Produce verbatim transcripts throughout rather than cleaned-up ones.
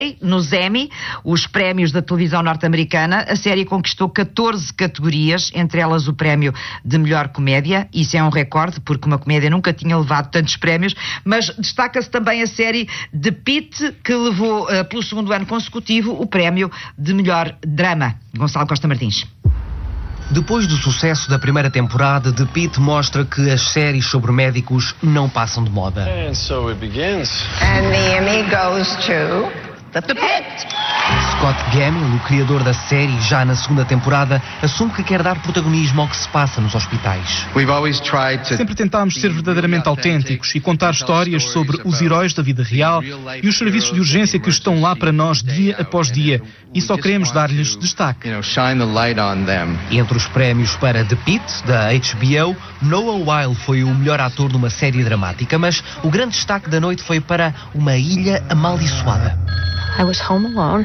Nos Emmy, os prémios da televisão norte-americana, a série conquistou catorze categorias, entre elas o prémio de melhor comédia. Isso é um recorde, porque uma comédia nunca tinha levado tantos prémios, mas destaca-se também a série The Pitt, que levou, uh, pelo segundo ano consecutivo, o prémio de melhor drama. Gonçalo Costa Martins. Depois do sucesso da primeira temporada, The Pitt mostra que as séries sobre médicos não passam de moda. And so it begins. And the Emmy goes to The Pitt. Scott Gimple, o criador da série, já na segunda temporada, assume que quer dar protagonismo ao que se passa nos hospitais. Sempre tentámos ser verdadeiramente autênticos e contar histórias sobre os heróis da vida real e os serviços de urgência que estão lá para nós dia após dia, e só queremos dar-lhes destaque. Entre os prémios para The Pitt, da H B O, Noah Wyle foi o melhor ator numa série dramática, mas o grande destaque da noite foi para Uma Ilha Amaldiçoada. I was home alone,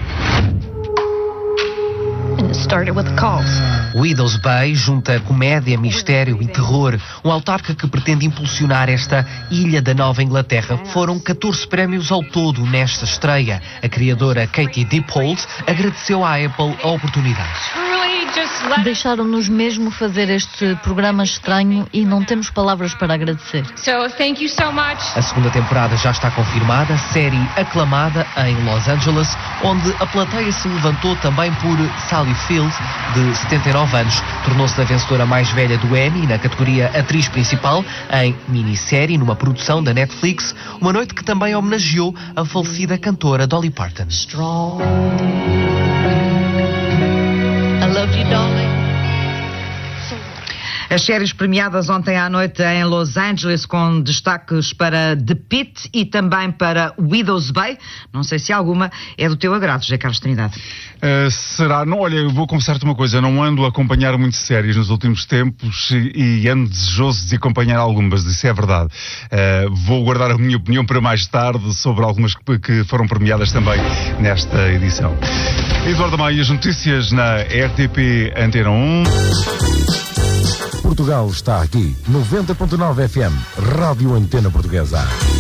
and it started with a call. Widow's Bay junta comédia, mistério e terror. Um autarca que pretende impulsionar esta ilha da Nova Inglaterra. Foram catorze prémios ao todo nesta estreia. A criadora Katie Dippold agradeceu à Apple a oportunidade. Deixaram-nos mesmo fazer este programa estranho e não temos palavras para agradecer. So, thank you so much. A segunda temporada já está confirmada, série aclamada em Los Angeles, onde a plateia se levantou também por Sally Field, de setenta e nove anos. Tornou-se a vencedora mais velha do Emmy na categoria Atriz Principal em minissérie numa produção da Netflix, uma noite que também homenageou a falecida cantora Dolly Parton. Strong. I love you, darling. As séries premiadas ontem à noite em Los Angeles, com destaques para The Pitt e também para Widow's Bay. Não sei se alguma é do teu agrado, José Carlos Trindade. Uh, será? Não, olha, eu vou confessar-te uma coisa, não ando a acompanhar muitas séries nos últimos tempos e, e ando desejoso de acompanhar algumas, isso é verdade. Uh, vou guardar a minha opinião para mais tarde sobre algumas que, que foram premiadas também nesta edição. Eduardo Maia, as notícias na R T P Antena um. Portugal está aqui, noventa ponto nove F M, Rádio Antena Portuguesa.